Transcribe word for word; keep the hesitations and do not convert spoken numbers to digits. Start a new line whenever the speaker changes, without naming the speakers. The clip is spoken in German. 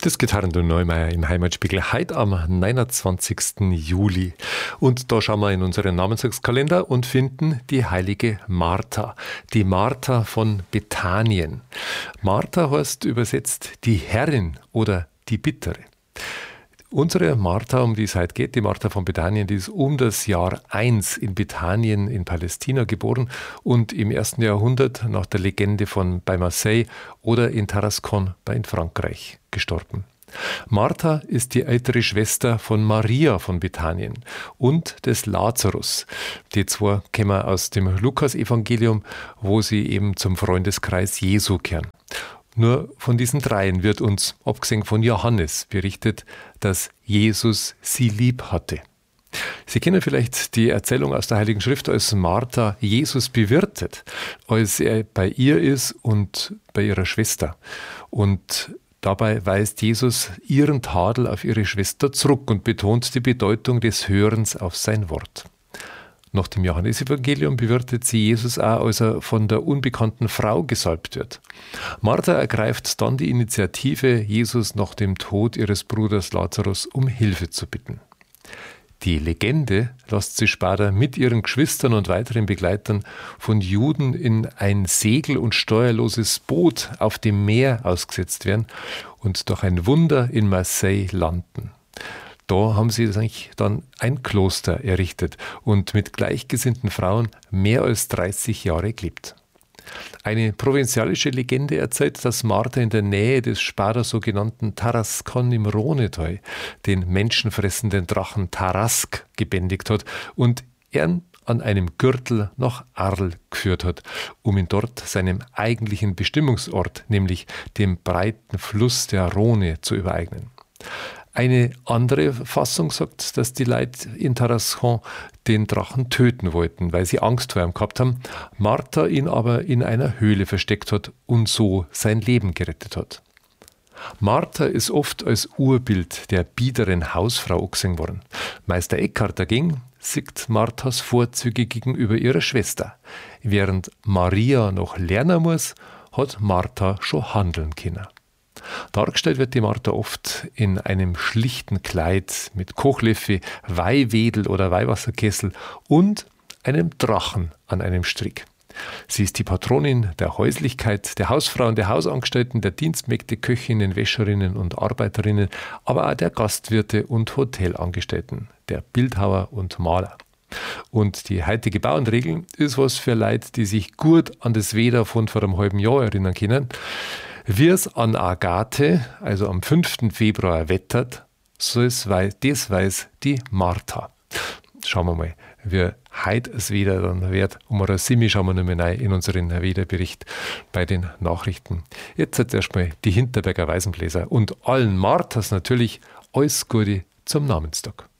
Das Gitarrenduo Neumeier im Heimatspiegel heute am neunundzwanzigsten Juli. Und da schauen wir in unseren Namenstagskalender und finden die heilige Martha. Die Martha von Bethanien. Martha heißt übersetzt die Herrin oder die Bittere. Unsere Martha, um die es heute geht, die Martha von Bethanien, die ist um das Jahr eins in Bethanien in Palästina geboren und im ersten Jahrhundert nach der Legende von bei Marseille oder in Tarascon bei in Frankreich gestorben. Martha ist die ältere Schwester von Maria von Bethanien und des Lazarus. Die zwei kennen aus dem Lukas-Evangelium, wo sie eben zum Freundeskreis Jesu kehren. Nur von diesen dreien wird uns, abgesehen von Johannes, berichtet, dass Jesus sie lieb hatte. Sie kennen vielleicht die Erzählung aus der Heiligen Schrift, als Martha Jesus bewirtet, als er bei ihr ist und bei ihrer Schwester. Und dabei weist Jesus ihren Tadel auf ihre Schwester zurück und betont die Bedeutung des Hörens auf sein Wort. Nach dem Johannesevangelium bewirtet sie Jesus auch, als er von der unbekannten Frau gesalbt wird. Martha ergreift dann die Initiative, Jesus nach dem Tod ihres Bruders Lazarus um Hilfe zu bitten. Die Legende lässt sich später mit ihren Geschwistern und weiteren Begleitern von Juden in ein segel- und steuerloses Boot auf dem Meer ausgesetzt werden und durch ein Wunder in Marseille landen. Da haben sie eigentlich dann ein Kloster errichtet und mit gleichgesinnten Frauen mehr als dreißig Jahre gelebt. Eine provinzialische Legende erzählt, dass Martha in der Nähe des später sogenannten Tarascon im Rhonetal den menschenfressenden Drachen Tarask gebändigt hat und er an einem Gürtel nach Arles geführt hat, um ihn dort seinem eigentlichen Bestimmungsort, nämlich dem breiten Fluss der Rhone, zu übereignen. Eine andere Fassung sagt, dass die Leute in Tarascon den Drachen töten wollten, weil sie Angst vor ihm gehabt haben, Martha ihn aber in einer Höhle versteckt hat und so sein Leben gerettet hat. Martha ist oft als Urbild der biederen Hausfrau angesehen worden. Meister Eckhart dagegen sieht Marthas Vorzüge gegenüber ihrer Schwester. Während Maria noch lernen muss, hat Martha schon handeln können. Dargestellt wird die Martha oft in einem schlichten Kleid mit Kochlöffel, Weihwedel oder Weihwasserkessel und einem Drachen an einem Strick. Sie ist die Patronin der Häuslichkeit, der Hausfrauen, der Hausangestellten, der Dienstmägde, Köchinnen, Wäscherinnen und Arbeiterinnen, aber auch der Gastwirte und Hotelangestellten, der Bildhauer und Maler. Und die heutige Bauernregel ist was für Leute, die sich gut an das Wetter von vor einem halben Jahr erinnern können. Wie es an Agathe, also am fünften Februar, wettert, so ist das weiß die Martha. Schauen wir mal, wie heute es wieder dann wird. Um eine Simi schauen wir nochmal rein in unseren Wetterbericht bei den Nachrichten. Jetzt hat erstmal die Hinterberger Weißenbläser und allen Marthas natürlich alles Gute zum Namenstag.